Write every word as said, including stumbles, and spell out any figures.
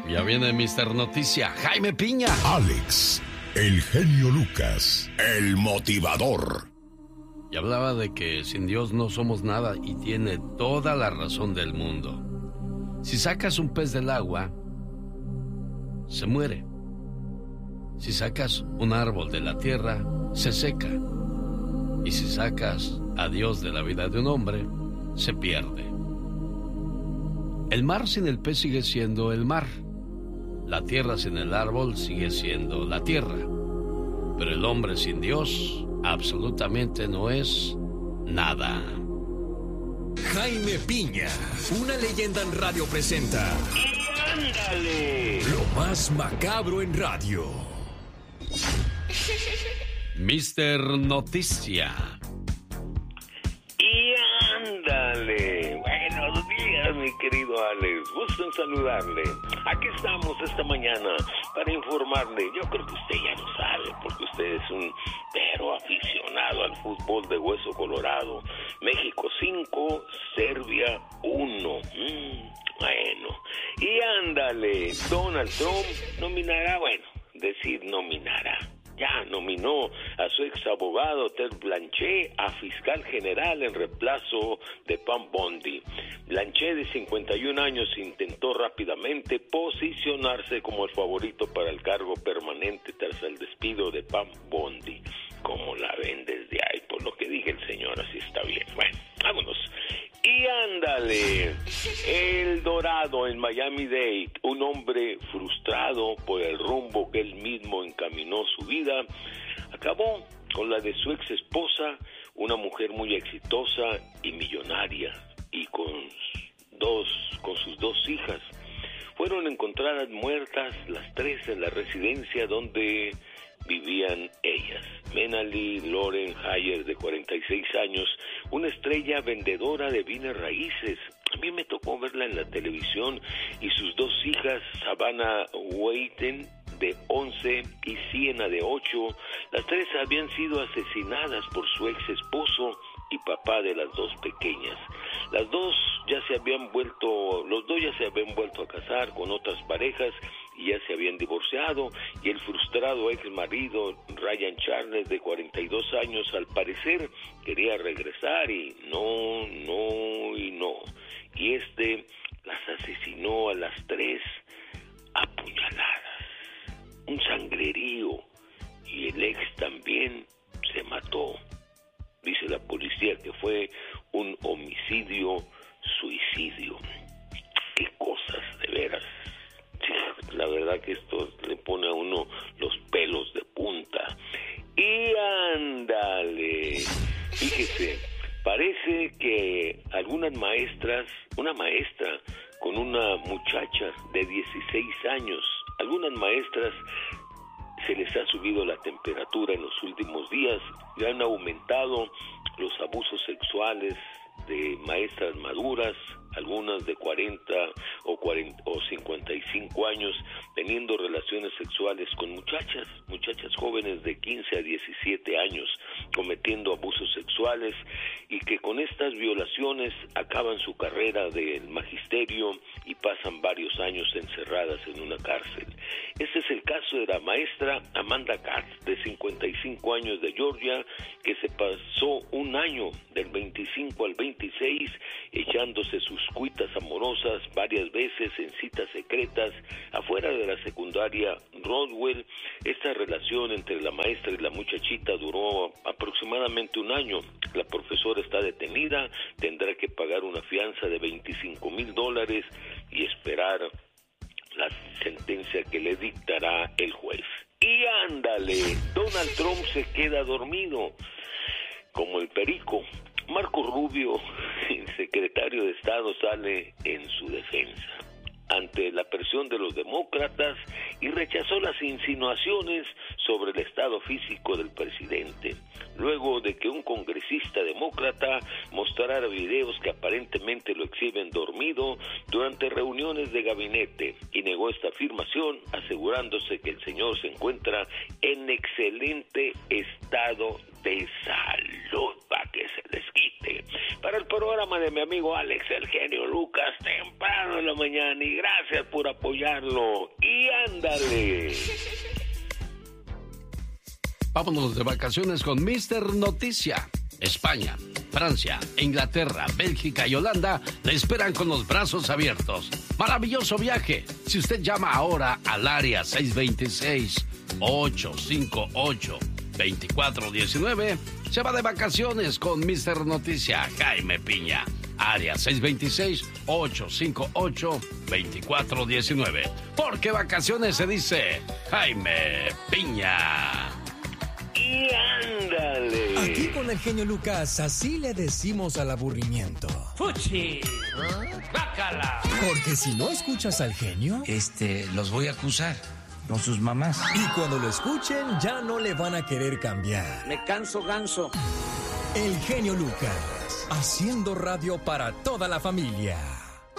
Ya viene mister Noticia, Jaime Piña. Alex, el genio Lucas, el motivador. Y hablaba de que sin Dios no somos nada y tiene toda la razón del mundo. Si sacas un pez del agua, se muere. Si sacas un árbol de la tierra, se seca. Y si sacas a Dios de la vida de un hombre, se pierde. El mar sin el pez sigue siendo el mar. La tierra sin el árbol sigue siendo la tierra. Pero el hombre sin Dios absolutamente no es nada. Jaime Piña, una leyenda en radio presenta. ¡Y ándale! Lo más macabro en radio. mister Noticia. ¡Y ándale! Buenos días, mi querido Alex. Gusto en saludarle. Aquí estamos esta mañana para informarle. Yo creo que usted ya lo sabe, porque usted es un pero aficionado al fútbol de hueso colorado. México cinco, Serbia uno. Mm, bueno. Y ándale, Donald Trump nominará, bueno, decir nominará. Ya nominó a su ex abogado Ted Blanchet a fiscal general en reemplazo de Pam Bondi. Blanchet, de cincuenta y un años, intentó rápidamente posicionarse como el favorito para el cargo permanente tras el despido de Pam Bondi. Como la ven desde ahí, por lo que dije el señor, así está bien. Bueno, vámonos. Y ándale, El Dorado en Miami-Dade, un hombre frustrado por el rumbo que él mismo encaminó su vida, acabó con la de su ex esposa, una mujer muy exitosa y millonaria, y con dos, con sus dos hijas. Fueron encontradas muertas las tres en la residencia donde vivían ellas. Menali Lauren Hayer, de cuarenta y seis años, una estrella vendedora de bienes raíces. A mí me tocó verla en la televisión, y sus dos hijas, Savannah Waiten, de once, y Sienna, de ocho. Las tres habían sido asesinadas por su ex esposo y papá de las dos pequeñas. Las dos ya se habían vuelto, los dos ya se habían vuelto a casar con otras parejas y ya se habían divorciado, y el frustrado ex marido Ryan Charles, de cuarenta y dos años, al parecer quería regresar y no, no y no. Y este las asesinó a las tres a puñaladas. Un sangrerío, y el ex también se mató. Dice la policía que fue un homicidio-suicidio. Qué cosas, de veras. La verdad que esto le pone a uno los pelos de punta. Y ándale, fíjese, parece que algunas maestras, una maestra con una muchacha de dieciséis años, algunas maestras se les ha subido la temperatura en los últimos días y han aumentado los abusos sexuales de maestras maduras, algunas de cuarenta o, cuarenta o cincuenta y cinco años, teniendo relaciones sexuales con muchachas, muchachas jóvenes de quince a diecisiete años, cometiendo abusos sexuales, y que con estas violaciones acaban su carrera del magisterio y pasan varios años encerradas en una cárcel. Este es el caso de la maestra Amanda Katz, de cincuenta y cinco años, de Georgia, que se pasó un año del veinticinco al veintiséis echándose sus cuitas amorosas varias veces en citas secretas afuera de la secundaria Rodwell. Esta relación entre la maestra y la muchachita duró aproximadamente un año. La profesora está detenida, tendrá que pagar una fianza de veinticinco mil dólares y esperar la sentencia que le dictará el juez. Y ándale, Donald Trump se queda dormido como el perico. Marco Rubio, el secretario de Estado, sale en su defensa ante la presión de los demócratas y rechazó las insinuaciones sobre el estado físico del presidente, luego de que un congresista demócrata mostrara videos que aparentemente lo exhiben dormido durante reuniones de gabinete, y negó esta afirmación, asegurándose que el señor se encuentra en excelente estado de salud, para que se les quite. para el programa de mi amigo Alex, el genio Lucas, temprano en la mañana. Y gracias por apoyarlo. Y ándale. Vámonos de vacaciones con mister Noticia. España, Francia, Inglaterra, Bélgica y Holanda le esperan con los brazos abiertos. Maravilloso viaje. Si usted llama ahora al área seis dos seis, ocho cinco ocho, dos cuatro uno nueve, se va de vacaciones con mister Noticia, Jaime Piña. Área seis dos seis, ocho cinco ocho, dos cuatro uno nueve. Porque vacaciones se dice Jaime Piña. Y ándale. Aquí con el genio Lucas, así le decimos al aburrimiento. ¡Fuchi! ¡Bácala! Porque si no escuchas al genio, Este, los voy a acusar con sus mamás. y cuando lo escuchen ya no le van a querer cambiar. Me canso ganso. El genio Lucas, haciendo radio para toda la familia.